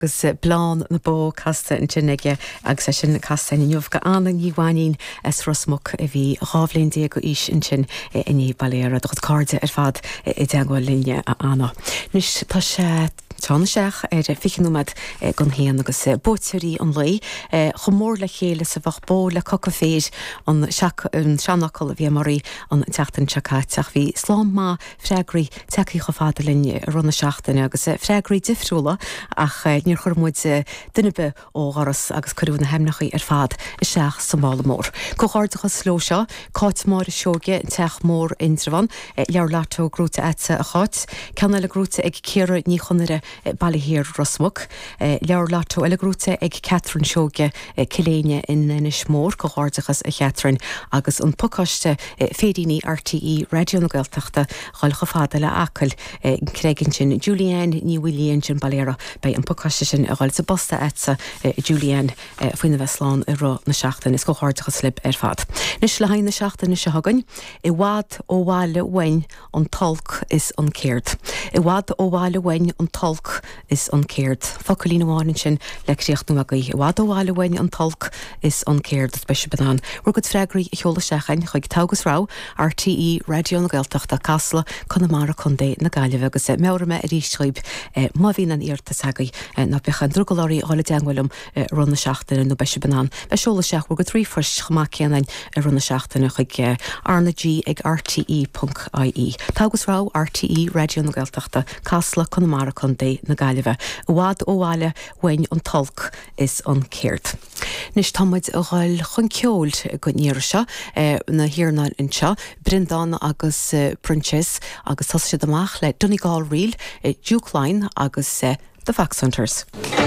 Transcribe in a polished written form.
Gus blán na bó casta in tinige agus sé sin casta in jofga anna níhhaín rosmok a bhí ráflin dé go is in tin iní baléra do cardide fad I deagháil linne a anna. Nus tá sé Tána seach fichinúmad gon héan agus bótirí an lei chomór le chéile sa bfach bó le coca féid an seanachil a bhí marí an teachtain seacáteach bhí slán má freigraí teí go fáda linne runna seachtainine agus freigraí difriúla ach níor churmúid duinebe ó garas agus choúna heimnachaí fad I seach sa mála mór. Cóáirdacha sló seo cáit mór I seoge teach mór intravan lear látó grúta etsa a cháit ceanna le grúta ag céire ní chunire Ballyhir Rosmuk, lear látó eile grúta ag Catherine Seoge ciléine in Nismór go háirdachas a Catherine agus an pucaiste fédíní RTE Radio na Gaeltachta gáilcha fada le acail creigean sin Julianne ní William sin Balera bei an pucaiste sin a gáil sa bosta etsa Julianne faoin na Bheslán I rá na seachtain is go háirdachas lib fad. Nis le hain na seachtain is se hagan I wad ó bháile wein an talc is an céird. I wad ó bháile wein an talc is uncéird. Faculín amháin sin le críochtnú a gaí. Wad ó bháile wein an talc is uncéird is beise banán. Rú go freigraí I cheola seachain chuig tágus rá RTE Radio na Gaeltachta Casla Connemara Condé na Gaillimh agus meurame a rístroib má bhín an íirta sagaí na bechan drugalarí ála deanghfuilm runna seachtainna nó beise banán. Be seola seach rú go trí first chamacéanain runna seachtainna chuig Arna G ag RTE.ie. Tágus rá RTE Radio na Gaeltachta Casla Connemara Condé na Gaillimh. Wad ó bháile wein an talc is an céird. Nis táid a gáil chun ceol go níir seo na hiarna in seo, Brindan agus Princess agus tas siad amach le Donegal Reel, Duke Line agus The Fox Hunters.